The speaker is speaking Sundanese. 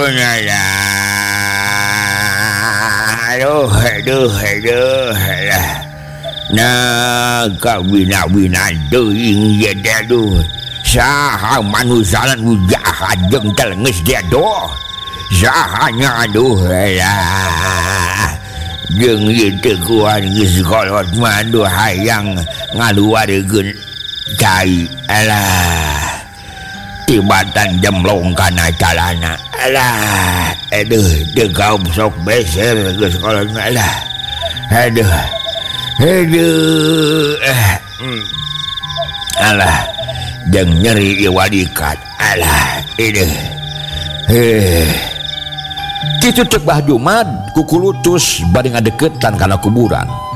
aduh nah kawina-winan teuing ye aduh saha manusalan ujahat jeung telenges dia doh sahanya aduh jeung ieu teu kuat geus kolot mah aduh hayang ngaluarkeun cai alah tibatan jemlong kana calana alah aduh teu kaum sok beser geus kolot mah alah aduh alah jeung nyeri ieu wadikat alah kitu cek Bah Jumad kukulutus bade ngadeukeutan kana kuburan